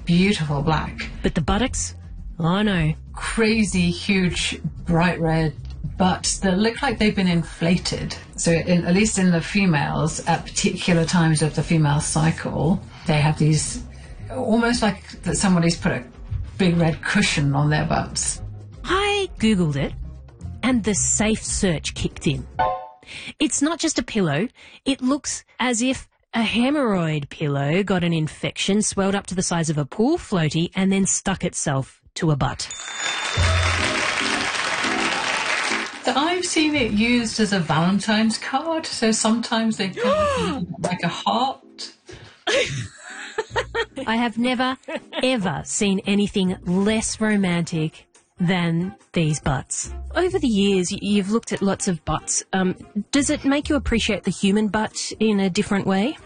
beautiful black. But the buttocks? Oh no. Crazy, huge, bright red butts that look like they've been inflated. So at least in the females, at particular times of the female cycle, they have these, almost like that somebody's put a big red cushion on their butts. I Googled it and the safe search kicked in. It's not just a pillow. It looks as if a hemorrhoid pillow got an infection, swelled up to the size of a pool floaty, and then stuck itself to a butt. So I've seen it used as a Valentine's card. So sometimes they can be like a heart. I have never, ever seen anything less romantic than these butts. Over the years, you've looked at lots of butts. Does it make you appreciate the human butt in a different way?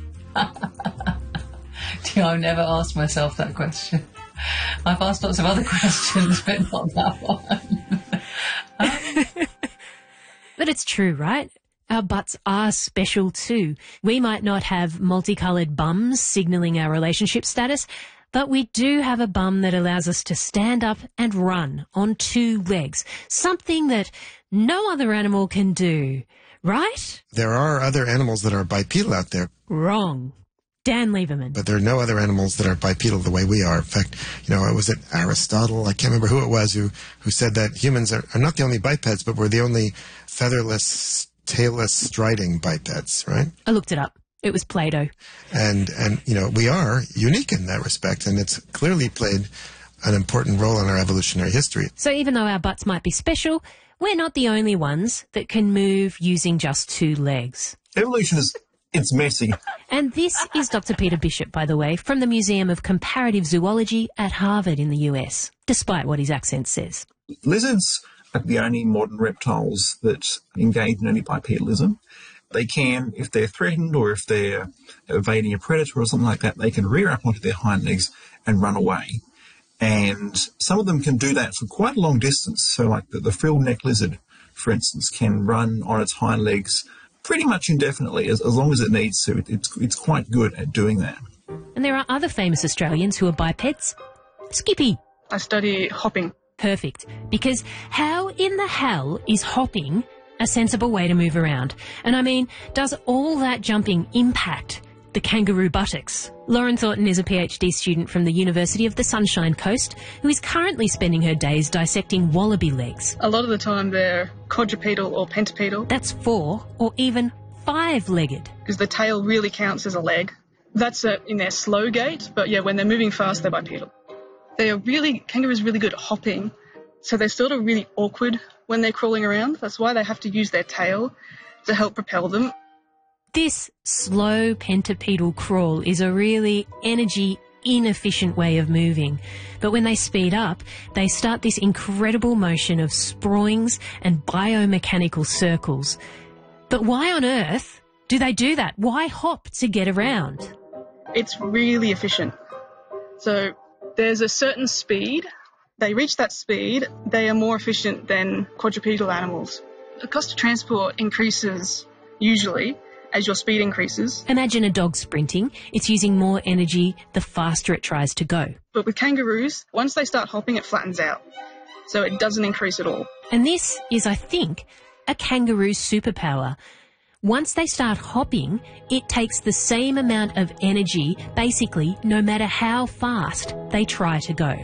I've never asked myself that question. I've asked lots of other questions, but not that one. But it's true, right? Our butts are special too. We might not have multicoloured bums signalling our relationship status, but we do have a bum that allows us to stand up and run on 2 legs, something that no other animal can do, right? There are other animals that are bipedal out there. Wrong. Dan Lieberman. But there are no other animals that are bipedal the way we are. In fact, was it Aristotle? I can't remember who it was who said that humans are not the only bipeds, but we're the only featherless, tailless, striding bipeds, right? I looked it up. It was Plato. And we are unique in that respect, and it's clearly played an important role in our evolutionary history. So even though our butts might be special, we're not the only ones that can move using just 2 legs. Evolution it's messy. And this is Dr. Peter Bishop, by the way, from the Museum of Comparative Zoology at Harvard in the US, despite what his accent says. Lizards are the only modern reptiles that engage in any bipedalism. They can, if they're threatened or if they're evading a predator or something like that, they can rear up onto their hind legs and run away. And some of them can do that for quite a long distance. So like the frilled neck lizard, for instance, can run on its hind legs pretty much indefinitely, as long as it needs to. It's quite good at doing that. And there are other famous Australians who are bipeds. Skippy. I study hopping. Perfect. Because how in the hell is hopping a sensible way to move around? And I mean, does all that jumping impact the kangaroo buttocks? Lauren Thornton is a PhD student from the University of the Sunshine Coast who is currently spending her days dissecting wallaby legs. A lot of the time they're quadrupedal or pentapedal. That's 4 or even 5-legged. Because the tail really counts as a leg. That's in their slow gait, but yeah, when they're moving fast, they're bipedal. Kangaroos are really good at hopping, so they're sort of really awkward when they're crawling around. That's why they have to use their tail to help propel them. This slow pentapedal crawl is a really energy-inefficient way of moving. But when they speed up, they start this incredible motion of sproings and biomechanical circles. But why on earth do they do that? Why hop to get around? It's really efficient. So there's a certain speed. They reach that speed, they are more efficient than quadrupedal animals. The cost of transport increases usually as your speed increases. Imagine a dog sprinting. It's using more energy the faster it tries to go. But with kangaroos, once they start hopping, it flattens out. So it doesn't increase at all. And this is, I think, a kangaroo superpower. Once they start hopping, it takes the same amount of energy, basically, no matter how fast they try to go.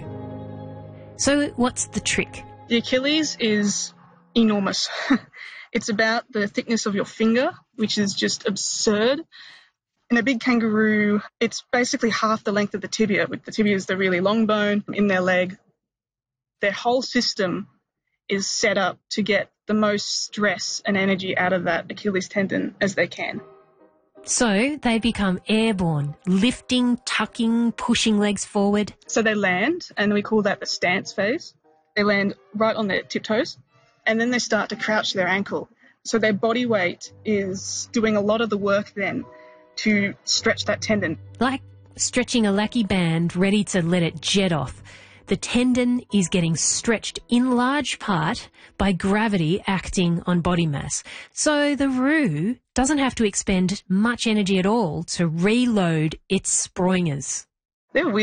So what's the trick? The Achilles is enormous. It's about the thickness of your finger, which is just absurd. In a big kangaroo, it's basically half the length of the tibia. The tibia is the really long bone in their leg. Their whole system is set up to get the most stress and energy out of that Achilles tendon as they can. So they become airborne, lifting, tucking, pushing legs forward. So they land, and we call that the stance phase. They land right on their tiptoes, and then they start to crouch their ankle. So their body weight is doing a lot of the work then to stretch that tendon. Like stretching a lackey band ready to let it jet off. The tendon is getting stretched in large part by gravity acting on body mass. So the roo doesn't have to expend much energy at all to reload its sproingers. They're weird.